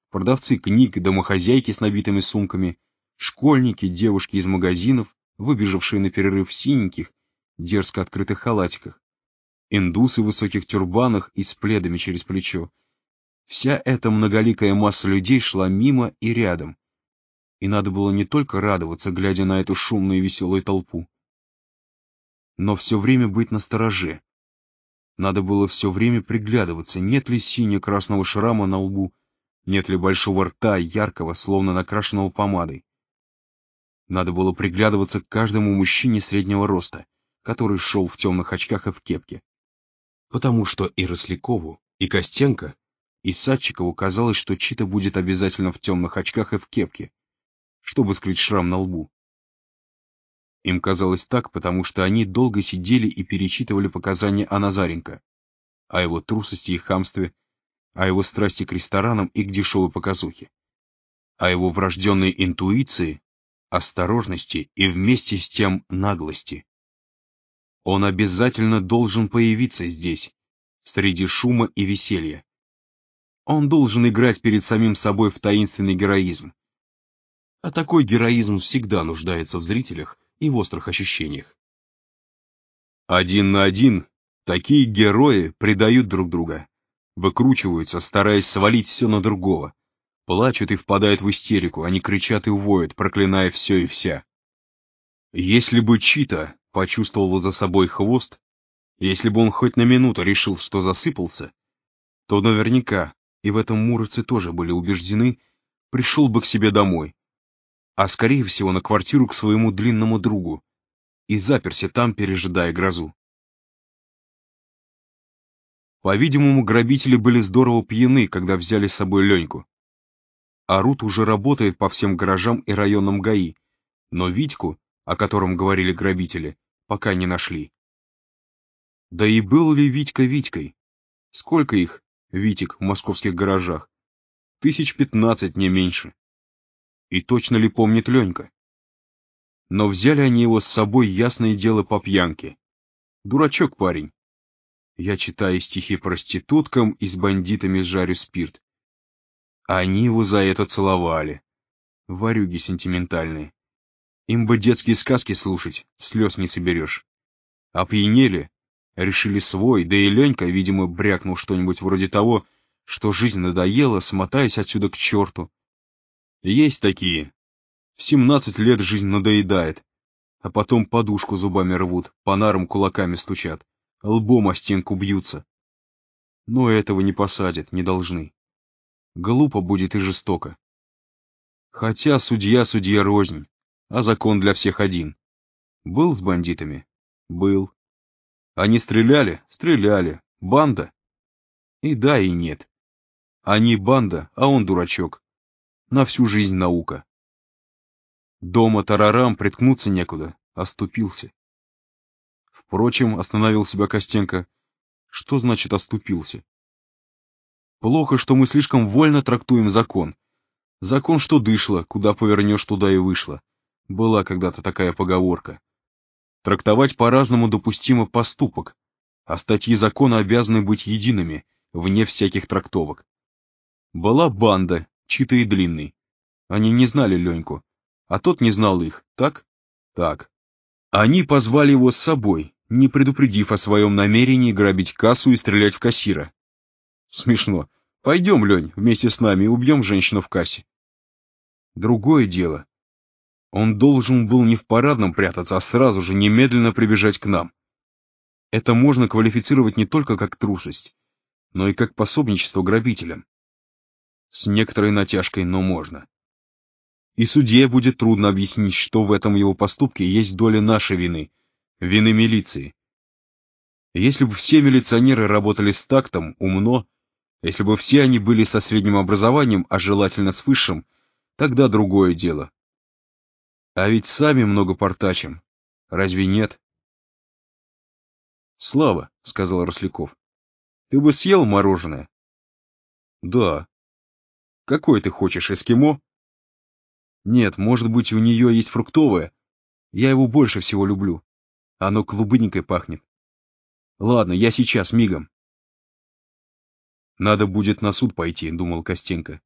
продавцы книг, домохозяйки с набитыми сумками, школьники, девушки из магазинов, выбежавшие на перерыв в синеньких, дерзко открытых халатиках, индусы в высоких тюрбанах и с пледами через плечо. Вся эта многоликая масса людей шла мимо и рядом. И надо было не только радоваться, глядя на эту шумную и веселую толпу, но все время быть настороже. Надо было все время приглядываться, нет ли сине-красного шрама на лбу, нет ли большого рта, яркого, словно накрашенного помадой. Надо было приглядываться к каждому мужчине среднего роста, который шел в темных очках и в кепке. Потому что и Рослякову, и Костенко, и Садчикову казалось, что Чита будет обязательно в темных очках и в кепке, чтобы скрыть шрам на лбу. Им казалось так, потому что они долго сидели и перечитывали показания о Назаренко, о его трусости и хамстве, о его страсти к ресторанам и к дешевой показухе, о его врожденной интуиции, осторожности и вместе с тем наглости. Он обязательно должен появиться здесь, среди шума и веселья. Он должен играть перед самим собой в таинственный героизм. А такой героизм всегда нуждается в зрителях и в острых ощущениях. Один на один такие герои предают друг друга, выкручиваются, стараясь свалить все на другого, плачут и впадают в истерику, они кричат и воют, проклиная все и вся. Если бы Чита почувствовала за собой хвост, если бы он хоть на минуту решил, что засыпался, то наверняка, и в этом муромцы тоже были убеждены, пришел бы к себе домой, а скорее всего на квартиру к своему длинному другу, и заперся там, пережидая грозу. По-видимому, грабители были здорово пьяны, когда взяли с собой Леньку. Арут уже работает по всем гаражам и районам ГАИ, но Витьку, о котором говорили грабители, пока не нашли. Да и был ли Витька Витькой? Сколько их, Витек, в московских гаражах? 15 не меньше. И точно ли помнит Ленька? Но взяли они его с собой, ясное дело, по пьянке. Дурачок парень. Я читаю стихи проституткам и с бандитами жарю спирт. А они его за это целовали. Ворюги сентиментальные. Им бы детские сказки слушать, слез не соберешь. Опьянели, решили свой, да и Ленька, видимо, брякнул что-нибудь вроде того, что жизнь надоела, смотаясь отсюда к черту. Есть такие. В 17 лет жизнь надоедает, а потом подушку зубами рвут, по нарам кулаками стучат, лбом о стенку бьются. Но этого не посадят, не должны. Глупо будет и жестоко. Хотя судья рознь, а закон для всех один. Был с бандитами? Был. Они стреляли? Стреляли. Банда? И да, и нет. Они банда, а он дурачок. На всю жизнь наука. Дома тарарам, приткнуться некуда, оступился. Впрочем, остановил себя Костенко. Что значит оступился? Плохо, что мы слишком вольно трактуем закон. Закон, что дышло, куда повернешь, туда и вышло. Была когда-то такая поговорка. Трактовать по-разному допустимо поступок, а статьи закона обязаны быть едиными, вне всяких трактовок. Была банда, Чита и Длинный. Они не знали Леньку, а тот не знал их, так? Так. Они позвали его с собой, не предупредив о своем намерении грабить кассу и стрелять в кассира. Смешно. Пойдем, Лень, вместе с нами и убьем женщину в кассе. Другое дело. Он должен был не в парадном прятаться, а сразу же немедленно прибежать к нам. Это можно квалифицировать не только как трусость, но и как пособничество грабителям. С некоторой натяжкой, но можно. И судье будет трудно объяснить, что в этом его поступке есть доля нашей вины, вины милиции. Если бы все милиционеры работали с тактом, умно, если бы все они были со средним образованием, а желательно с высшим, тогда другое дело. А ведь сами много портачим. Разве нет? «Слава», — сказал Росляков, — «ты бы съел мороженое?» «Да». «Какой ты хочешь, эскимо?» «Нет, может быть, у нее есть фруктовое. Я его больше всего люблю. Оно клубникой пахнет. Ладно, я сейчас, мигом». «Надо будет на суд пойти», — думал Костенко.